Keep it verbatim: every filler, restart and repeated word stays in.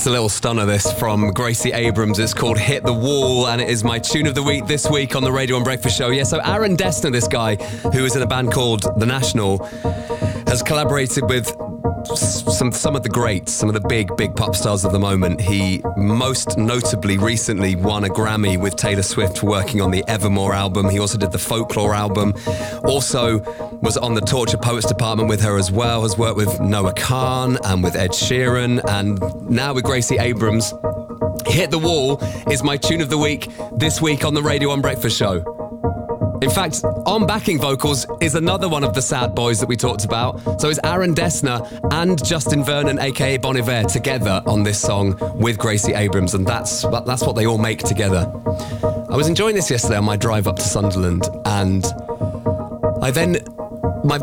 It's a little stunner, this, from Gracie Abrams. It's called Hit the Wall, and it is my tune of the week this week on the Radio one Breakfast Show. Yeah, so Aaron Dessner, this guy, who is in a band called The National, has collaborated with some some of the greats, some of the big, big pop stars of the moment. He most notably recently won a Grammy with Taylor Swift for working on the Evermore album. He also did the Folklore album. Also was on the Torture Poets department with her as well. Has worked with Noah Kahan and with Ed Sheeran, and now with Gracie Abrams. Hit the Wall is my tune of the week this week on the Radio one Breakfast Show. In fact, on backing vocals is another one of the sad boys that we talked about. So it's Aaron Dessner and Justin Vernon, aka Bon Iver, together on this song with Gracie Abrams, and that's that's what they all make together. I was enjoying this yesterday on my drive up to Sunderland, and I then